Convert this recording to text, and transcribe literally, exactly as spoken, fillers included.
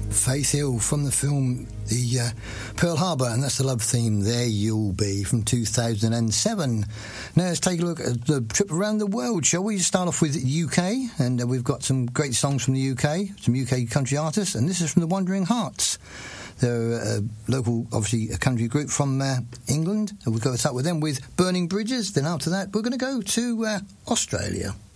Faith Hill from the film The uh, Pearl Harbor, and that's the love theme, There You'll Be, from two thousand seven. Now let's take a look at the trip around the world, shall we? Start off with U K, and uh, we've got some great songs from the U K, some U K country artists, and this is from the Wandering Hearts. They're a local, obviously, a country group from uh, England. We'll go start with them with Burning Bridges. Then after that, we're going to go to uh, Australia.